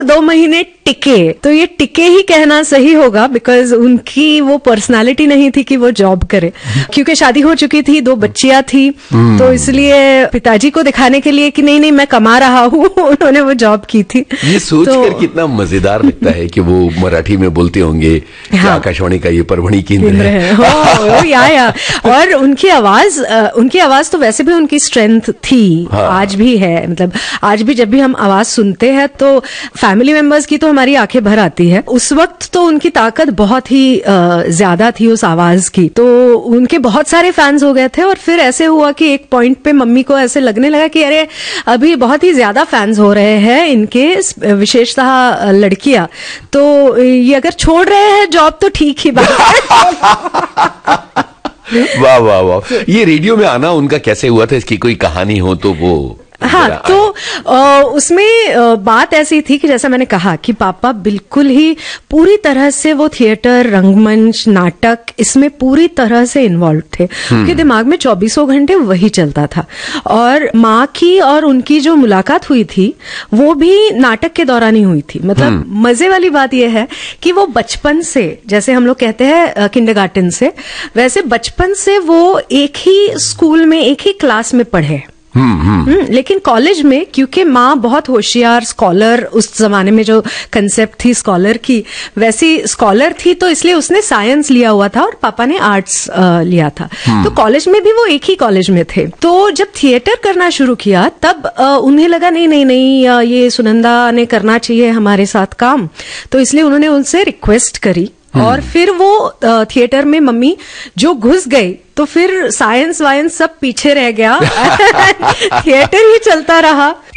2 महीने टिके, तो ये टिके ही कहना सही होगा, बिकॉज उनकी वो पर्सनालिटी नहीं थी कि वो जॉब करे, क्योंकि शादी हो चुकी थी, 2 बच्चियां थी, तो इसलिए पिताजी को दिखाने के लिए कि नहीं मैं कमा रहा हूँ, उन्होंने वो जॉब की थी। ये सोचकर कितना मजेदार लगता है कि वो मराठी में बोलते होंगे, हाँ, आकाशवाणी का ये परभणी केंद्र है। या और उनकी आवाज तो वैसे भी उनकी स्ट्रेंथ थी, हाँ, आज भी है। मतलब आज भी जब भी हम आवाज सुनते हैं तो फैमिली मेंबर्स की तो हमारी आंखें भर आती है। उस वक्त तो उनकी ताकत बहुत ही ज्यादा थी उस आवाज की, तो उनके बहुत सारे फैंस हो गए थे। और फिर ऐसे हुआ कि एक पॉइंट पे मम्मी को ऐसे लगने लगा कि अरे अभी बहुत ही ज्यादा फैंस हो रहे हैं इनके, विशेषतः लड़कियां, तो ये अगर छोड़ रहे हैं जॉब तो ठीक ही बात है। वाह वाह वाह। ये रेडियो में आना उनका कैसे हुआ था, इसकी कोई कहानी हो तो वो। हाँ, तो उसमें बात ऐसी थी कि जैसा मैंने कहा कि पापा बिल्कुल ही पूरी तरह से वो थिएटर, रंगमंच, नाटक, इसमें पूरी तरह से इन्वॉल्व थे। उनके दिमाग में 24 घंटे वही चलता था। और माँ की और उनकी जो मुलाकात हुई थी वो भी नाटक के दौरान ही हुई थी। मतलब मजे वाली बात यह है कि वो बचपन से, जैसे हम लोग कहते हैं किंडरगार्टन से, वैसे बचपन से वो एक ही स्कूल में, एक ही क्लास में पढ़े। लेकिन कॉलेज में, क्योंकि माँ बहुत होशियार स्कॉलर, उस जमाने में जो कंसेप्ट थी स्कॉलर की, वैसी स्कॉलर थी, तो इसलिए उसने साइंस लिया हुआ था और पापा ने आर्ट्स लिया था। तो कॉलेज में भी वो एक ही कॉलेज में थे। तो जब थिएटर करना शुरू किया तब उन्हें लगा नहीं ये सुनंदा ने करना चाहिए हमारे साथ काम, तो इसलिए उन्होंने उनसे रिक्वेस्ट करी। और फिर वो थिएटर में मम्मी जो घुस गई, तो फिर साइंस वाइंस सब पीछे रह गया। थिएटर ही चलता रहा।